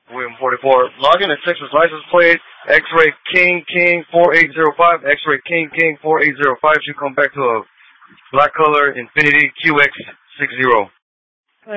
William 44. Login and Texas license plate. X-ray King 4805. X-ray King 4805 should come back to a black color Infiniti QX60.